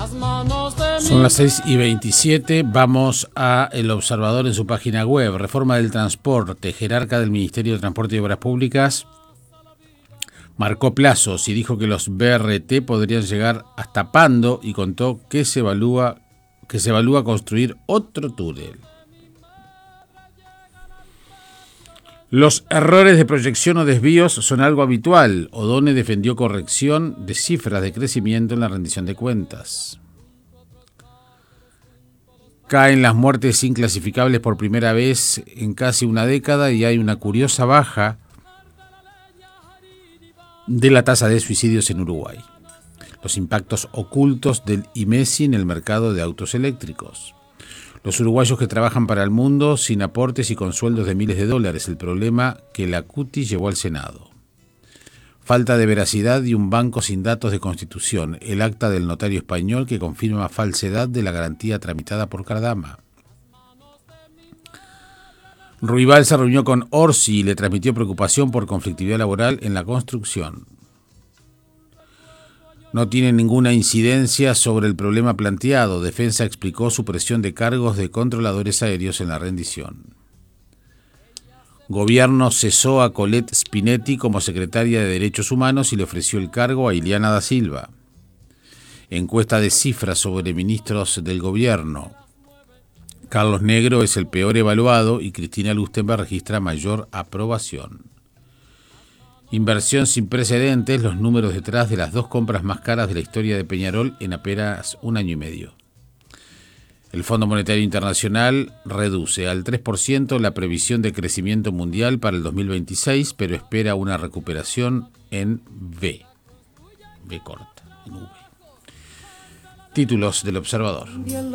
Son las 6:27. Vamos a El Observador en su página web. Reforma del transporte. Jerarca del Ministerio de Transporte y Obras Públicas marcó plazos y dijo que los BRT podrían llegar hasta Pando y contó que se evalúa construir otro túnel. Los errores de proyección o desvíos son algo habitual. Odone defendió corrección de cifras de crecimiento en la rendición de cuentas. Caen las muertes inclasificables por primera vez en casi una década y hay una curiosa baja de la tasa de suicidios en Uruguay. Los impactos ocultos del IMESI en el mercado de autos eléctricos. Los uruguayos que trabajan para el mundo sin aportes y con sueldos de miles de dólares, el problema que la CUTI llevó al Senado. Falta de veracidad y un banco sin datos de constitución, el acta del notario español que confirma falsedad de la garantía tramitada por Cardama. Ruibal se reunió con Orsi y le transmitió preocupación por conflictividad laboral en la construcción. No tiene ninguna incidencia sobre el problema planteado. Defensa explicó supresión de cargos de controladores aéreos en la rendición. Gobierno cesó a Colette Spinetti como secretaria de Derechos Humanos y le ofreció el cargo a Ileana da Silva. Encuesta de cifras sobre ministros del gobierno. Carlos Negro es el peor evaluado y Cristina Lustenberg registra mayor aprobación. Inversión sin precedentes, los números detrás de las dos compras más caras de la historia de Peñarol en apenas un año y medio. El Fondo Monetario Internacional reduce al 3% la previsión de crecimiento mundial para el 2026, pero espera una recuperación en V corta, en V. Títulos del Observador.